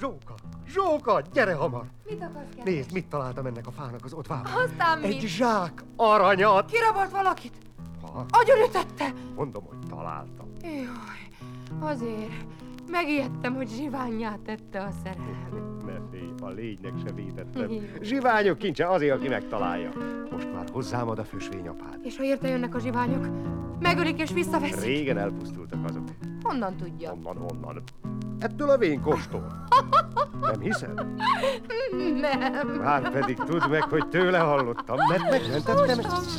Zsóka, gyere hamar! Mit akarsz, kedves? Nézd, mit találtam ennek a fának az odvában. Aztán mit? Egy zsák aranyat! Kirabolt valakit? Ha, Agyonütötte? mondom, hogy találtam. Jaj, azért. Megijedtem, hogy zsivánnyá tette a szerelmet. Ne félj, a lénynek se vétettem. Zsiványok kincse azért, aki megtalálja. Most már hozzám ad a fösvényapád. És ha érte jönnek a zsiványok, megölik és visszaveszik. Régen elpusztultak azok. Honnan tudja? Honnan? Ettől a vénkostól. Nem hiszed? Nem. Már pedig tudd meg, hogy tőle hallottam, mert megjelentettem.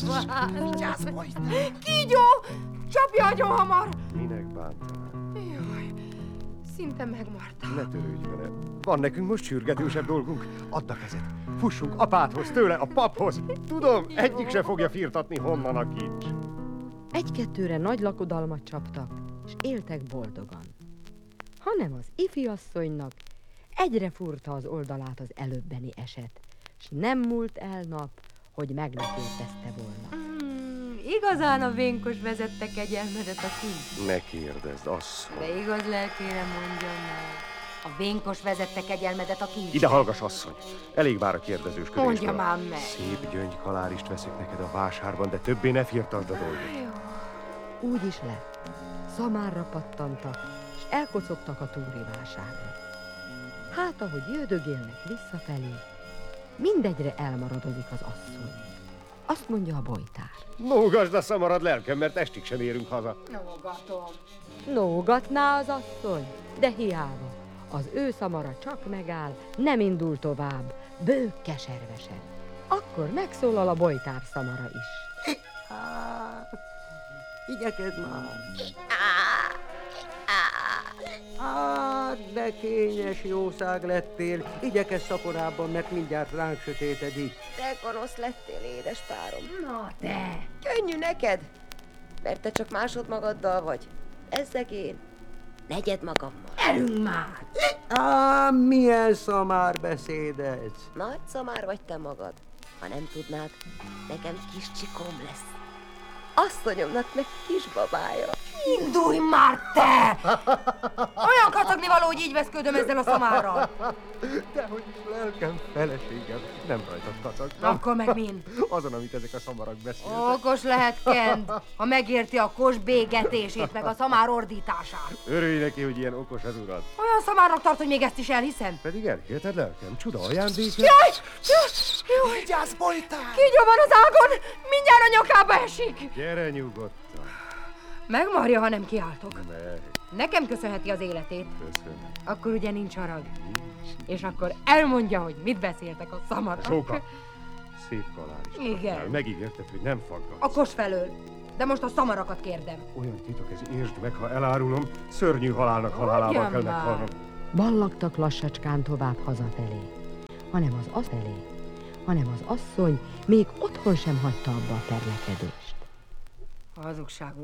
Kígyó! Csapja agyon hamar! Minek bántanál? Jaj, szinte megmartam. Ne törődj vele. Van nekünk most sürgetősebb dolgunk. Add a kezed. Fussunk apádhoz, tőle a paphoz. Tudom, egyik se fogja firtatni, honnan a kincs. Egy-kettőre nagy lakodalmat csaptak, és éltek boldogan. Hanem az ifiasszonynak egyre furta az oldalát az előbbeni eset, s nem múlt el nap, hogy meg ne kérdezte volna. Igazán a vénkos vezette kegyelmedet a kincs. Ne kérdezd, asszony. De igaz lelkére mondjam meg. A vénkos vezette kegyelmedet a kincs. Ide hallgass, asszony. Elég már a kérdezősködésből. Mondja már meg. Szép gyöngykalálist veszek neked a vásárban, de többé ne firtasd a dolgot. Jó. Úgy is lett. Szamárra pattantak, és elkocogtak a túri vásárra. Hát, ahogy jödögélnek visszafelé, mindegyre elmaradozik az asszony. Azt mondja a bojtár. Nógasd a szamarad lelkem, mert estig sem érünk haza. Nógatom. Nógatná az asszony, de hiába. Az ő szamara csak megáll, nem indul tovább, bőg keservesen. Akkor megszólal a bojtár szamara is. Igyekezz már! De kényes jószág lettél, igyekezz szaporábban, mert mindjárt ránk sötétedik. Te gonosz lettél, édes párom. Na te! Könnyű neked, mert te csak másodmagaddal vagy. Ezzeg én, negyed magammal. Erünk már! Milyen szamár beszédez! Nagy szamár vagy te magad. Ha nem tudnád, nekem kis csikom lesz. Asszonyomnak meg kisbabája. Indulj már te! Olyan kacagni való, hogy így veszködöm ezzel a szamárral. Dehogy is lelkem, feleségem. Nem rajtad kacagtam. Akkor meg min? Azon, amit ezek a szamarak beszélnek. Okos lehet Kend, ha megérti a kos bégetését, meg a szamár ordítását. Örülj neki, hogy ilyen okos az urad. Olyan szamárnak tart, hogy még ezt is elhiszem. Pedig elhiheted lelkem, csuda ajándéka. Jaj! Jaj! Vigyázz, bojtár! Kígyó van az ágon! Mindjárt a nyakába esik! Gyere nyugodtan. Megmarja, ha nem kiáltok. Ne, Nekem köszönheti az életét. köszönöm. Akkor ugye nincs harag. És akkor elmondja, hogy mit beszéltek a szamarak. Sóka, szép kalálist. Igen. kaptál. Megígérted, hogy nem faggatsz. A kos felől. De most a szamarakat kérdem. Olyan titok ez, értsd meg, ha elárulom, szörnyű halálnak halálával Ugyan kell már. meghalnom. Ballagtak lassacskán tovább hazafelé, hanem az asszony még otthon sem hagyta abba a perlekedést. Hazugság